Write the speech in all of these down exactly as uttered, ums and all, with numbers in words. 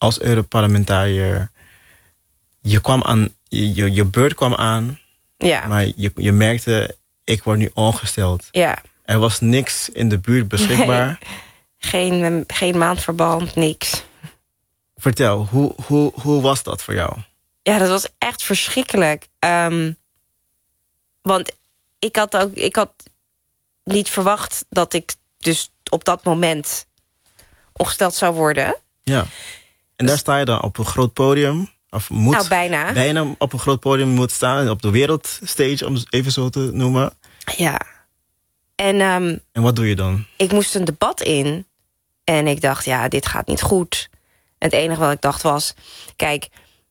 als Europarlementariër, je kwam aan, je, je beurt kwam aan, Ja. maar je, je merkte, ik word nu ongesteld. Ja. Er was niks in de buurt beschikbaar. Nee. Geen, geen maandverband, niks. Vertel, hoe, hoe, hoe was dat voor jou? Ja, dat was echt verschrikkelijk. Um, want ik had ook, ik had niet verwacht dat ik dus op dat moment ongesteld zou worden. Ja. En daar sta je dan op een groot podium. Of moet nou, bijna. Bijna op een groot podium moet staan. Op de wereldstage, om het even zo te noemen. Ja. En, um, en wat doe je dan? Ik moest een debat in. En ik dacht, ja, dit gaat niet goed. En het enige wat ik dacht was, kijk,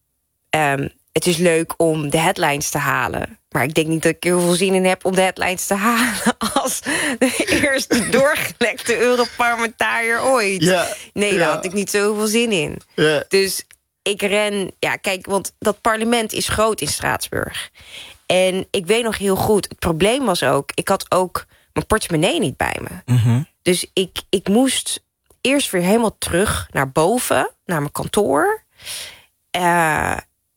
um, het is leuk om de headlines te halen. Maar ik denk niet dat ik heel veel zin in heb om de headlines te halen als de eerste doorgelekte Europarlementariër ooit. Ja, nee, daar ja. had ik niet zoveel zin in. Ja. Dus ik ren, ja, kijk, want dat parlement is groot in Straatsburg. En ik weet nog heel goed, het probleem was ook, ik had ook mijn portemonnee niet bij me. Mm-hmm. Dus ik, ik moest eerst weer helemaal terug naar boven, naar mijn kantoor. Uh,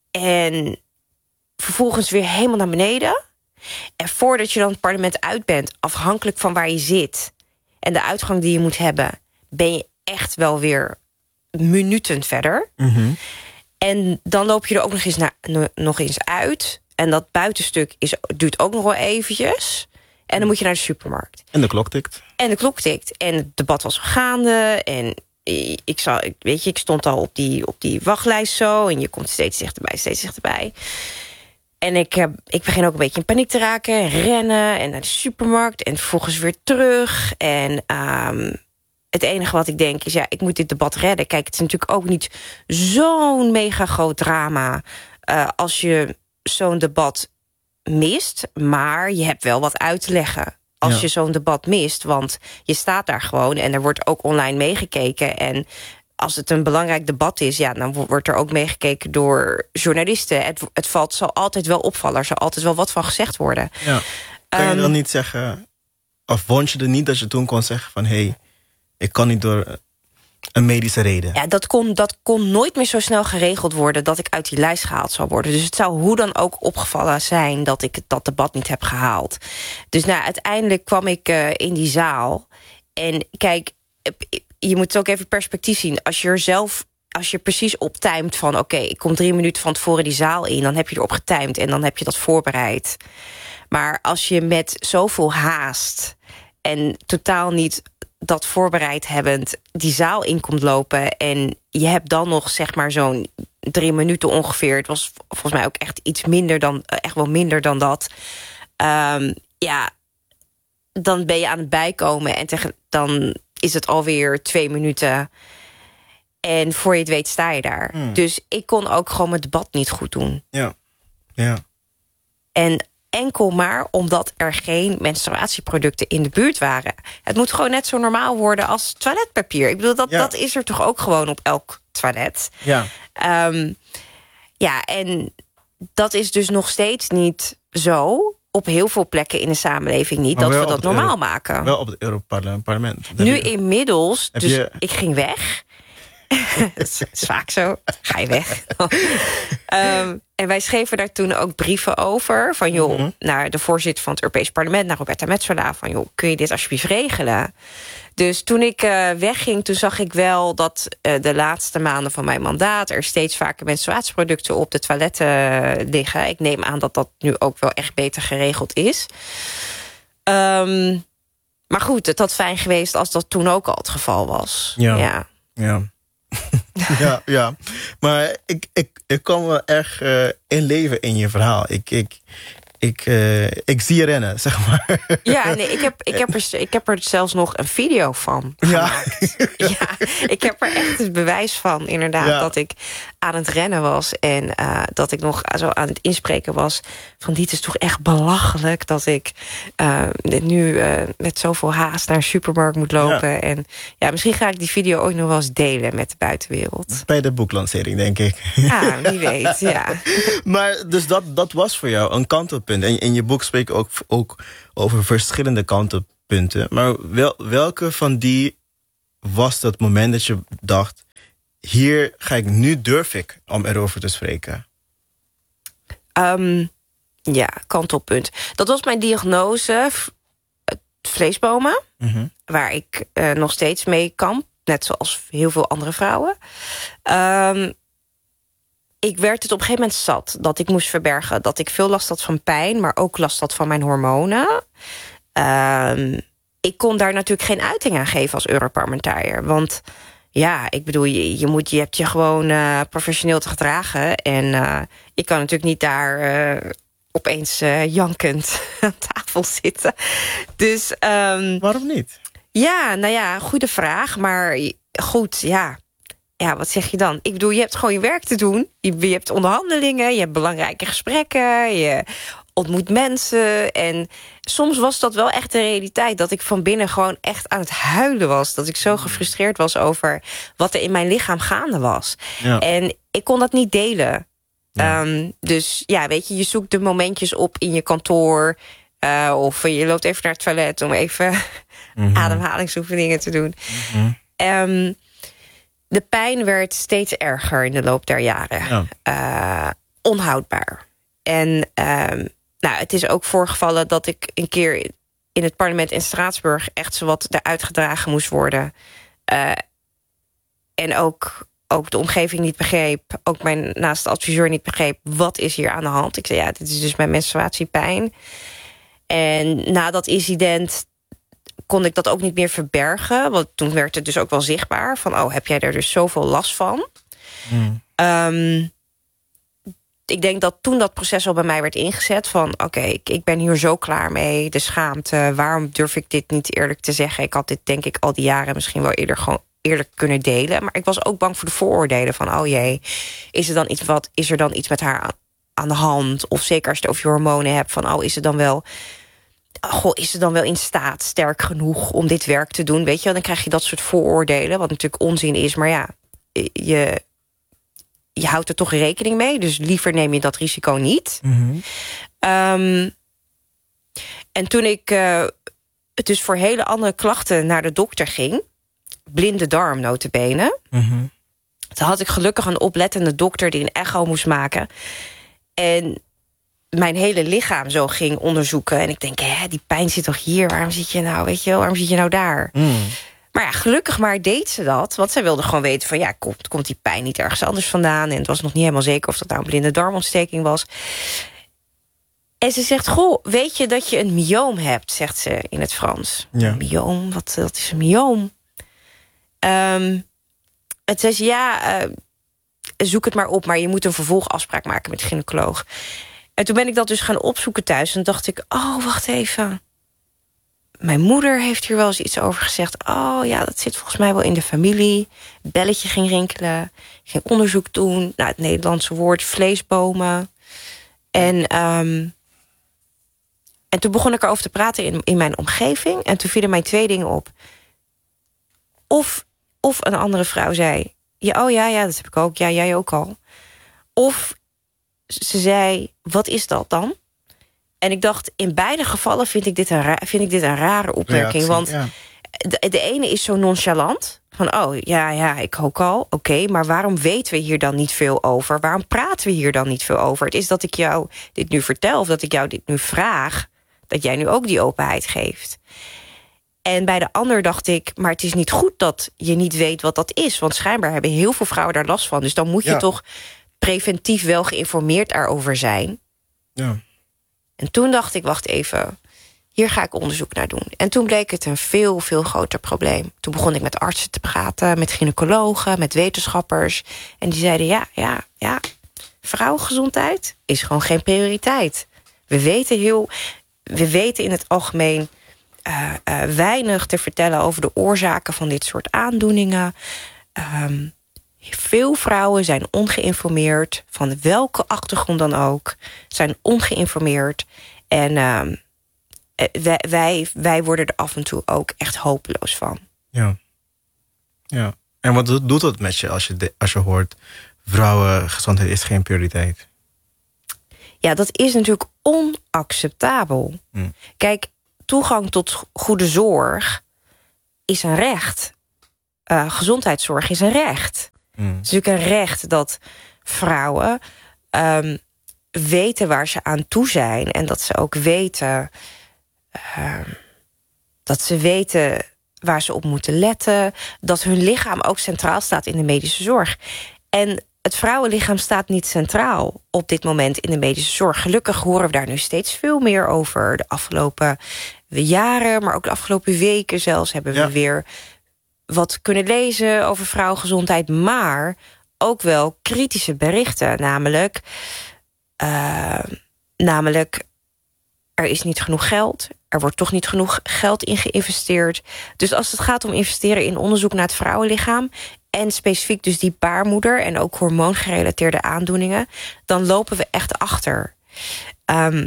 en vervolgens weer helemaal naar beneden. En voordat je dan het parlement uit bent, afhankelijk van waar je zit en de uitgang die je moet hebben, ben je echt wel weer minuten verder. Mm-hmm. En dan loop je er ook nog eens, naar, nog eens uit. En dat buitenstuk is, duurt ook nog wel eventjes. En dan moet je naar de supermarkt. En de klok tikt. En de klok tikt. En het debat was gaande. En ik, zal, weet je, ik stond al op die, op die wachtlijst zo. En je komt steeds dichterbij, steeds dichterbij. En ik, heb, ik begin ook een beetje in paniek te raken. En rennen. En naar de supermarkt. En vervolgens weer terug. En um, het enige wat ik denk is, ja, ik moet dit debat redden. Kijk, het is natuurlijk ook niet zo'n mega groot drama uh, als je zo'n debat mist. Maar je hebt wel wat uit te leggen als ja. je zo'n debat mist. Want je staat daar gewoon en er wordt ook online meegekeken. En als het een belangrijk debat is, ja, dan wordt er ook meegekeken door journalisten. Het, het valt, zal altijd wel opvallen. Er zal altijd wel wat van gezegd worden. Ja. Kan je um, dan niet zeggen, of vond je er niet dat je toen kon zeggen van, hé, hey, ik kan niet door een medische reden? Ja, dat kon, dat kon nooit meer zo snel geregeld worden dat ik uit die lijst gehaald zou worden. Dus het zou hoe dan ook opgevallen zijn dat ik dat debat niet heb gehaald. Dus nou, uiteindelijk kwam ik uh, in die zaal. En kijk, je moet het ook even perspectief zien. Als je er zelf, als je precies op timed van, oké, okay, ik kom drie minuten van tevoren die zaal in, dan heb je erop getimed en dan heb je dat voorbereid. Maar als je met zoveel haast en totaal niet dat voorbereid hebbend die zaal in komt lopen en je hebt dan nog zeg maar zo'n drie minuten ongeveer. Het was volgens mij ook echt iets minder dan, echt wel minder dan dat. Um, ja, dan ben je aan het bijkomen en tegen, dan is het alweer twee minuten. En voor je het weet sta je daar. Hmm. Dus ik kon ook gewoon mijn debat niet goed doen. Ja, ja. En enkel maar omdat er geen menstruatieproducten in de buurt waren. Het moet gewoon net zo normaal worden als toiletpapier. Ik bedoel, dat, ja. dat is er toch ook gewoon op elk toilet. Ja. Um, ja, en dat is dus nog steeds niet zo. Op heel veel plekken in de samenleving niet, maar dat we dat normaal Euro- maken. Wel op het Europarlement. Nu je, inmiddels, dus je... ik ging weg. Het is vaak zo, ga je weg. um, en wij schreven daar toen ook brieven over. Van joh, mm-hmm. naar de voorzitter van het Europees Parlement, naar Roberta Metsola. Van joh, kun je dit alsjeblieft regelen? Dus toen ik uh, wegging, toen zag ik wel dat uh, de laatste maanden van mijn mandaat er steeds vaker menstruatieproducten op de toiletten uh, liggen. Ik neem aan dat dat nu ook wel echt beter geregeld is. Um, maar goed, het had fijn geweest als dat toen ook al het geval was. Ja, ja. ja. ja, ja. Maar ik, ik, ik kan wel erg uh, inleven in je verhaal. Ik, ik, ik, uh, ik zie je rennen, zeg maar. Ja, nee, ik heb, ik, heb er, ik heb er zelfs nog een video van gemaakt. Ja, ja ik heb er echt het bewijs van, inderdaad, ja. dat ik aan het rennen was. En uh, dat ik nog zo aan het inspreken was van, dit is toch echt belachelijk dat ik uh, nu uh, met zoveel haast naar een supermarkt moet lopen. Ja. En ja, misschien ga ik die video ook nog wel eens delen met de buitenwereld. Bij de boeklancering, denk ik. Ja, wie weet, ja. Maar dus dat, dat was voor jou een kantelpunt. En in je boek spreek je ook, ook over verschillende kantelpunten. Maar wel, welke van die was dat moment dat je dacht, hier ga ik, nu durf ik om erover te spreken? Um, ja, kantelpunt. Dat was mijn diagnose, vleesbomen, mm-hmm. waar ik uh, nog steeds mee kamp. Net zoals heel veel andere vrouwen. Um, ik werd het op een gegeven moment zat dat ik moest verbergen. Dat ik veel last had van pijn, maar ook last had van mijn hormonen. Um, ik kon daar natuurlijk geen uiting aan geven als Europarlementariër. Want ja, ik bedoel, je, je, moet, je hebt je gewoon uh, professioneel te gedragen. En uh, ik kan natuurlijk niet daar uh, opeens uh, jankend aan tafel zitten. Dus, um, waarom niet? Ja, nou ja, goede vraag. Maar goed, ja. Ja, wat zeg je dan? Ik bedoel, je hebt gewoon je werk te doen. Je, je hebt onderhandelingen, je hebt belangrijke gesprekken. Je ontmoet mensen. En soms was dat wel echt de realiteit. Dat ik van binnen gewoon echt aan het huilen was. Dat ik zo gefrustreerd was over wat er in mijn lichaam gaande was. Ja. En ik kon dat niet delen. Ja. Um, dus ja, weet je, je zoekt de momentjes op in je kantoor. Uh, of je loopt even naar het toilet om even mm-hmm. ademhalingsoefeningen te doen. Mm-hmm. Um, de pijn werd steeds erger in de loop der jaren. Ja. Uh, onhoudbaar. En um, nou, het is ook voorgevallen dat ik een keer in het parlement in Straatsburg echt zowat eruit gedragen moest worden. Uh, en ook, ook de omgeving niet begreep. Ook mijn naaste adviseur niet begreep. Wat is hier aan de hand? Ik zei, ja, dit is dus mijn menstruatiepijn. En na dat incident kon ik dat ook niet meer verbergen. Want toen werd het dus ook wel zichtbaar. Van, oh, heb jij er dus zoveel last van? Mm. Um, ik denk dat toen dat proces al bij mij werd ingezet. Van, oké, okay, ik, ik ben hier zo klaar mee. De schaamte, waarom durf ik dit niet eerlijk te zeggen? Ik had dit denk ik al die jaren misschien wel eerder gewoon eerlijk kunnen delen. Maar ik was ook bang voor de vooroordelen. Van, oh jee, is er dan iets, wat, is er dan iets met haar aan, aan de hand? Of zeker als je het over je hormonen hebt. Van, oh, is het dan wel... Goh, is ze dan wel in staat, sterk genoeg om dit werk te doen? Weet je, dan krijg je dat soort vooroordelen, wat natuurlijk onzin is. Maar ja, je, je houdt er toch rekening mee. Dus liever neem je dat risico niet. Mm-hmm. Um, en toen ik uh, dus voor hele andere klachten naar de dokter ging, blinde darm nota bene, mm-hmm. toen had ik gelukkig een oplettende dokter die een echo moest maken. En mijn hele lichaam zo ging onderzoeken. En ik denk, hè, die pijn zit toch hier? Waarom zit je nou, weet je wel, waarom zit je nou daar? Mm. Maar ja, gelukkig maar deed ze dat. Want zij wilde gewoon weten van, ja, komt, komt die pijn niet ergens anders vandaan? En het was nog niet helemaal zeker of dat nou een blinde darmontsteking was. En ze zegt, goh, weet je dat je een myoom hebt, zegt ze in het Frans. Ja. Een myoom, wat, wat is een myoom? Um, het zei ze, ja, uh, zoek het maar op, maar je moet een vervolgafspraak maken met de gynaecoloog. En toen ben ik dat dus gaan opzoeken thuis. En dacht ik, oh, wacht even. Mijn moeder heeft hier wel eens iets over gezegd. Oh ja, dat zit volgens mij wel in de familie. Het belletje ging rinkelen. Ik ging onderzoek doen naar het Nederlandse woord vleesbomen. En, um, en toen begon ik erover te praten in, in mijn omgeving. En toen vielen mij twee dingen op. Of, of een andere vrouw zei, ja, oh ja, ja, dat heb ik ook. Ja, jij ook al. Of ze zei, wat is dat dan? En ik dacht, in beide gevallen vind ik dit een, ra- vind ik dit een rare opmerking. Reactie, want ja. de, de ene is zo nonchalant. Van, oh, ja, ja, ik ook al. Oké, okay, maar waarom weten we hier dan niet veel over? Waarom praten we hier dan niet veel over? Het is dat ik jou dit nu vertel, of dat ik jou dit nu vraag, dat jij nu ook die openheid geeft. En bij de ander dacht ik, maar het is niet goed dat je niet weet wat dat is. Want schijnbaar hebben heel veel vrouwen daar last van. Dus dan moet je ja. toch preventief wel geïnformeerd daarover zijn. Ja. En toen dacht ik, wacht even, hier ga ik onderzoek naar doen. En toen bleek het een veel, veel groter probleem. Toen begon ik met artsen te praten, met gynaecologen, met wetenschappers. En die zeiden, ja, ja, ja, vrouwengezondheid is gewoon geen prioriteit. We weten, heel, we weten in het algemeen uh, uh, weinig te vertellen over de oorzaken van dit soort aandoeningen. Um, Veel vrouwen zijn ongeïnformeerd, van welke achtergrond dan ook, zijn ongeïnformeerd. En uh, wij, wij, wij worden er af en toe ook echt hopeloos van. Ja. ja. En wat doet dat met je als je, de, als je hoort, vrouwengezondheid is geen prioriteit? Ja, dat is natuurlijk onacceptabel. Hm. Kijk, toegang tot goede zorg is een recht. Uh, gezondheidszorg is een recht. Mm. Het is natuurlijk een recht dat vrouwen um, weten waar ze aan toe zijn. En dat ze ook weten... Uh, dat ze weten waar ze op moeten letten. Dat hun lichaam ook centraal staat in de medische zorg. En het vrouwenlichaam staat niet centraal op dit moment in de medische zorg. Gelukkig horen we daar nu steeds veel meer over. De afgelopen jaren, maar ook de afgelopen weken zelfs... hebben we ja. weer wat kunnen lezen over vrouwengezondheid. Maar ook wel kritische berichten. Namelijk, uh, namelijk er is niet genoeg geld. Er wordt toch niet genoeg geld in geïnvesteerd. Dus als het gaat om investeren in onderzoek naar het vrouwenlichaam... en specifiek dus die baarmoeder... en ook hormoongerelateerde aandoeningen... dan lopen we echt achter. Um,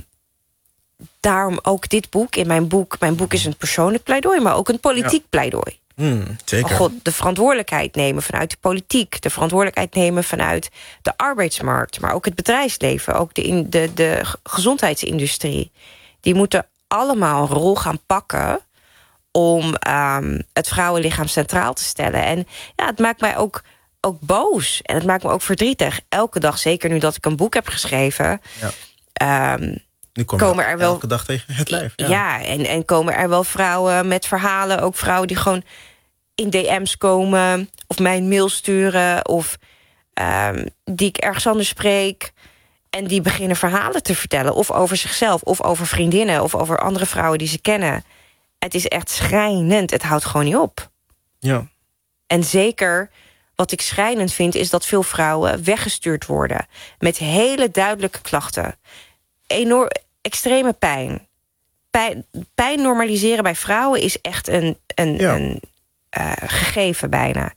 daarom ook dit boek. In mijn boek, mijn boek is een persoonlijk pleidooi... maar ook een politiek ja. pleidooi. Mm, zeker. God, de verantwoordelijkheid nemen vanuit de politiek... de verantwoordelijkheid nemen vanuit de arbeidsmarkt... maar ook het bedrijfsleven, ook de, in, de, de gezondheidsindustrie. Die moeten allemaal een rol gaan pakken... om um, het vrouwenlichaam centraal te stellen. En ja, het maakt mij ook, ook boos. En het maakt me ook verdrietig. Elke dag, zeker nu dat ik een boek heb geschreven... Ja. Um, nu kom komen er wel elke dag tegen het lijf. Ja, ja en, en komen er wel vrouwen met verhalen. Ook vrouwen die gewoon in D M's komen... of mij een mail sturen... of um, die ik ergens anders spreek... en die beginnen verhalen te vertellen. Of over zichzelf, of over vriendinnen... of over andere vrouwen die ze kennen... Het is echt schrijnend. Het houdt gewoon niet op. Ja. En zeker wat ik schrijnend vind... is dat veel vrouwen weggestuurd worden... met hele duidelijke klachten. Enorm, extreme pijn. pijn. Pijn normaliseren bij vrouwen is echt een, een, ja. een uh, gegeven bijna.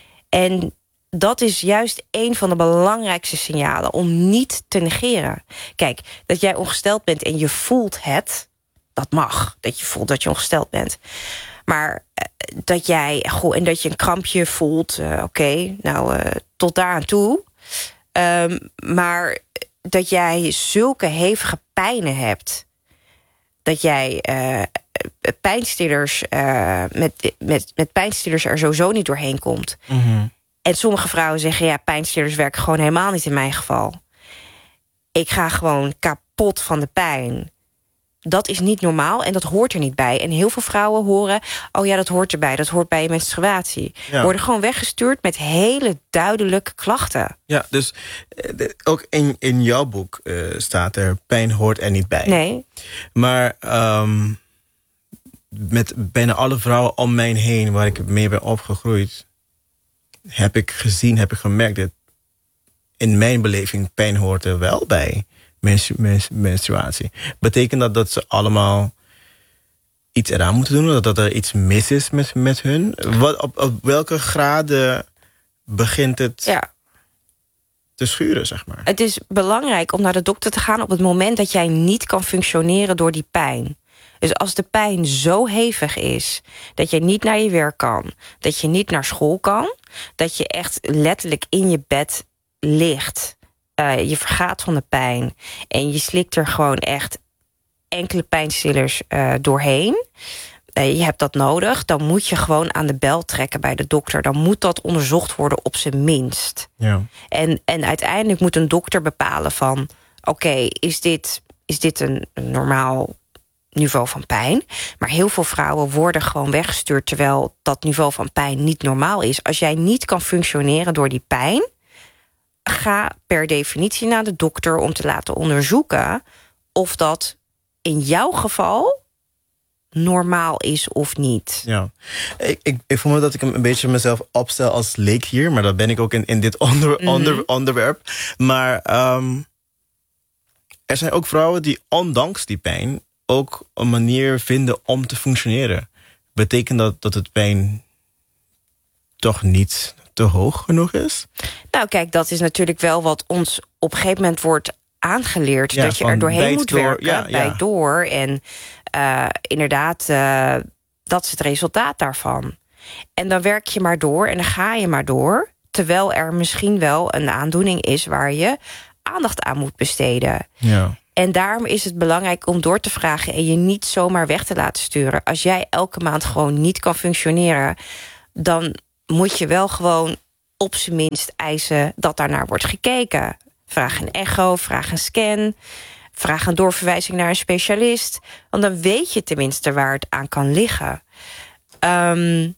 En dat is juist een van de belangrijkste signalen... om niet te negeren. Kijk, dat jij ongesteld bent en je voelt het... dat mag, dat je voelt dat je ongesteld bent. Maar uh, dat jij, goh, en dat je een krampje voelt... Uh, Oké, okay, nou, uh, tot daar aan toe. Um, maar dat jij zulke hevige pijnen hebt... dat jij uh, pijnstillers, uh, met, met, met pijnstillers er sowieso niet doorheen komt. Mm-hmm. En sommige vrouwen zeggen... ja, pijnstillers werken gewoon helemaal niet in mijn geval. Ik ga gewoon kapot van de pijn... Dat is niet normaal en dat hoort er niet bij. En heel veel vrouwen horen... oh ja, dat hoort erbij, dat hoort bij je menstruatie. Ja. Worden gewoon weggestuurd met hele duidelijke klachten. Ja, dus de, ook in, in jouw boek uh, staat er... pijn hoort er niet bij. Nee. Maar um, met bijna alle vrouwen om mij heen... waar ik mee ben opgegroeid... heb ik gezien, heb ik gemerkt... dat in mijn beleving pijn hoort er wel bij... Menstru- mens- menstruatie. Betekent dat dat ze allemaal iets eraan moeten doen? Dat, dat er iets mis is met, met hun? Wat, op, op welke graden begint het ja. te schuren, zeg maar? Het is belangrijk om naar de dokter te gaan... op het moment dat jij niet kan functioneren door die pijn. Dus als de pijn zo hevig is... dat je niet naar je werk kan... dat je niet naar school kan... dat je echt letterlijk in je bed ligt... Uh, je vergaat van de pijn en je slikt er gewoon echt enkele pijnstillers uh, doorheen. Uh, je hebt dat nodig, dan moet je gewoon aan de bel trekken bij de dokter. Dan moet dat onderzocht worden op zijn minst. Ja. En, en uiteindelijk moet een dokter bepalen van... oké, okay, is dit, is dit een, een normaal niveau van pijn? Maar heel veel vrouwen worden gewoon weggestuurd... terwijl dat niveau van pijn niet normaal is. Als jij niet kan functioneren door die pijn... ga per definitie naar de dokter om te laten onderzoeken... of dat in jouw geval normaal is of niet. Ja, ik, ik, ik voel me dat ik een beetje mezelf opstel als leek hier... maar dat ben ik ook in, in dit onder, mm-hmm. onder, onderwerp. Maar um, er zijn ook vrouwen die ondanks die pijn... ook een manier vinden om te functioneren. Betekent dat dat het pijn toch niet... te hoog genoeg is? Nou kijk, dat is natuurlijk wel wat ons op een gegeven moment wordt aangeleerd. Ja, dat je er doorheen moet door, werken, ja, bij ja. door. En uh, inderdaad, uh, dat is het resultaat daarvan. En dan werk je maar door en dan ga je maar door. Terwijl er misschien wel een aandoening is waar je aandacht aan moet besteden. Ja. En daarom is het belangrijk om door te vragen... en je niet zomaar weg te laten sturen. Als jij elke maand gewoon niet kan functioneren... dan moet je wel gewoon op zijn minst eisen dat daarnaar wordt gekeken. Vraag een echo, vraag een scan, vraag een doorverwijzing naar een specialist. Want dan weet je tenminste waar het aan kan liggen. Um,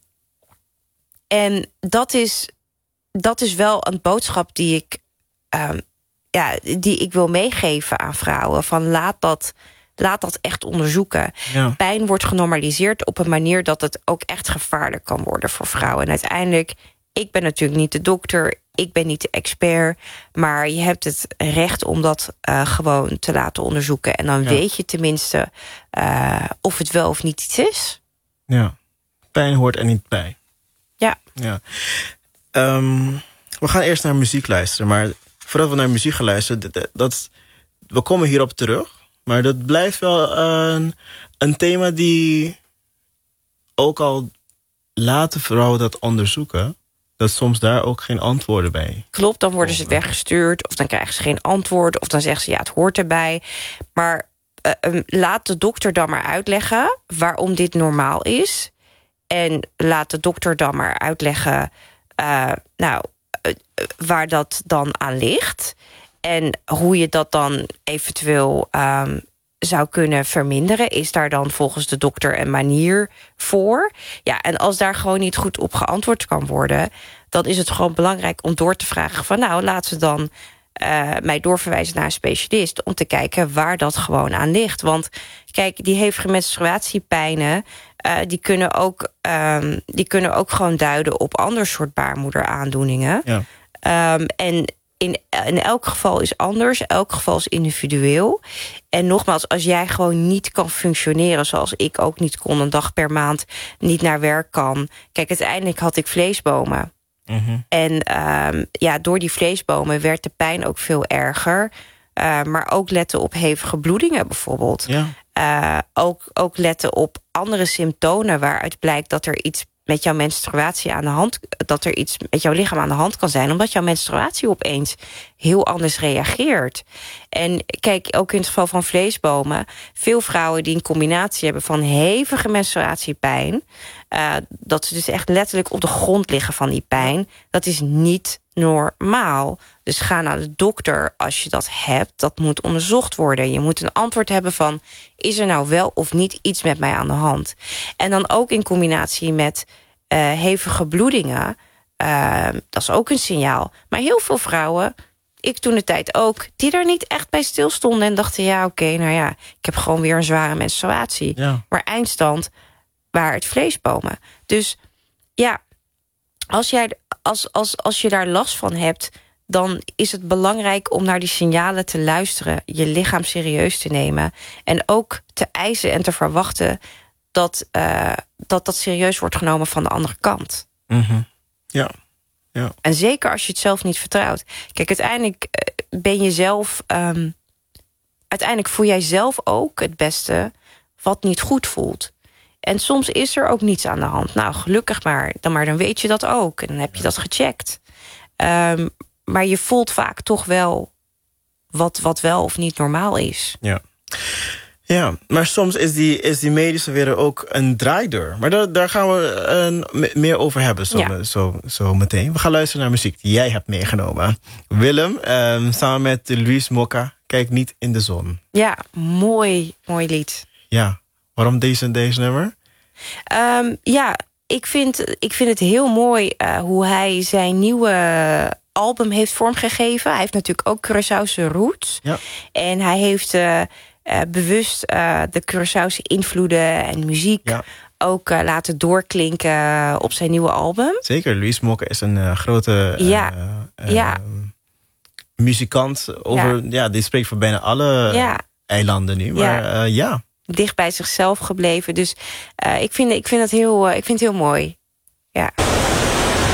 en dat is, dat is wel een boodschap die ik, um, ja, die ik wil meegeven aan vrouwen. Van laat dat, laat dat echt onderzoeken. Ja. Pijn wordt genormaliseerd op een manier dat het ook echt gevaarlijk kan worden voor vrouwen. En uiteindelijk, ik ben natuurlijk niet de dokter, ik ben niet de expert, maar je hebt het recht om dat uh, gewoon te laten onderzoeken. En dan ja. weet je tenminste uh, of het wel of niet iets is. Ja, pijn hoort er niet bij. Ja. ja. Um, we gaan eerst naar muziek luisteren, maar voordat we naar muziek gaan luisteren, dat, dat, we komen hierop terug. Maar dat blijft wel een, een thema die, ook al laten vrouwen dat onderzoeken, dat soms daar ook geen antwoorden bij. Klopt, dan worden ze weggestuurd, of dan krijgen ze geen antwoord, of dan zeggen ze ja, het hoort erbij. Maar uh, um, laat de dokter dan maar uitleggen waarom dit normaal is. En laat de dokter dan maar uitleggen uh, nou, uh, waar dat dan aan ligt. En hoe je dat dan eventueel um, zou kunnen verminderen. Is daar dan volgens de dokter een manier voor? Ja, en als daar gewoon niet goed op geantwoord kan worden, dan is het gewoon belangrijk om door te vragen van nou, laten we dan uh, mij doorverwijzen naar een specialist om te kijken waar dat gewoon aan ligt. Want kijk, die hevige menstruatiepijnen, uh, die kunnen ook, um, die kunnen ook gewoon duiden op ander soort baarmoederaandoeningen. Ja. Um, en In, in elk geval is anders, elk geval is individueel. En nogmaals, als jij gewoon niet kan functioneren, zoals ik ook niet kon, een dag per maand niet naar werk kan. Kijk, uiteindelijk had ik vleesbomen. Mm-hmm. En um, ja, door die vleesbomen werd de pijn ook veel erger. Uh, maar ook letten op hevige bloedingen bijvoorbeeld. Ja. Uh, ook, ook letten op andere symptomen waaruit blijkt dat er iets met jouw menstruatie aan de hand, dat er iets met jouw lichaam aan de hand kan zijn, omdat jouw menstruatie opeens heel anders reageert. En kijk, ook in het geval van vleesbomen, veel vrouwen die een combinatie hebben van hevige menstruatiepijn, uh, dat ze dus echt letterlijk op de grond liggen van die pijn, dat is niet normaal. Dus ga naar de dokter als je dat hebt. Dat moet onderzocht worden. Je moet een antwoord hebben van, is er nou wel of niet iets met mij aan de hand? En dan ook in combinatie met uh, hevige bloedingen. Uh, dat is ook een signaal. Maar heel veel vrouwen, ik toen de tijd ook, die daar niet echt bij stilstonden en dachten, ja, oké, okay, nou ja, ik heb gewoon weer een zware menstruatie. Ja. Maar eindstand waren het vleesbomen. Dus ja, als jij Als, als, als je daar last van hebt, dan is het belangrijk om naar die signalen te luisteren, je lichaam serieus te nemen en ook te eisen en te verwachten dat uh, dat, dat serieus wordt genomen van de andere kant. Mm-hmm. Ja. Ja. En zeker als je het zelf niet vertrouwt. Kijk, uiteindelijk ben je zelf, um, uiteindelijk voel jij zelf ook het beste wat niet goed voelt. En soms is er ook niets aan de hand. Nou, gelukkig maar. Dan, maar dan weet je dat ook. En dan heb je dat gecheckt. Um, maar je voelt vaak toch wel wat, wat wel of niet normaal is. Ja, ja, maar soms is die, is die medische wereld ook een draaideur. Maar daar, daar gaan we uh, meer over hebben zo, ja. zo, zo meteen. We gaan luisteren naar muziek die jij hebt meegenomen. Willem, um, samen met Louise Mokka, Kijk niet in de zon. Ja, mooi, mooi lied. Ja. Waarom deze, deze nummer? Um, ja, ik vind, ik vind het heel mooi uh, hoe hij zijn nieuwe album heeft vormgegeven. Hij heeft natuurlijk ook Curaçaose roots. Ja. En hij heeft uh, uh, bewust uh, de Curaçaose invloeden en muziek ja. ook uh, laten doorklinken op zijn nieuwe album. Zeker, Louise Mokka is een uh, grote uh, ja. Uh, ja. muzikant. Over, ja. Ja, die spreekt voor bijna alle ja. eilanden nu. Maar ja. Uh, ja. dicht bij zichzelf gebleven. Dus uh, ik, vind, ik, vind het heel, uh, ik vind het heel mooi. Ja.